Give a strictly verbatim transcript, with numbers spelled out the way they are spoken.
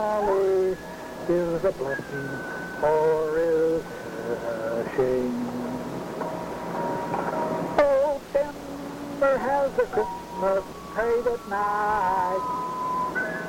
holly is a blessing or is a shame. Oh, Denver has a Christmas parade at night.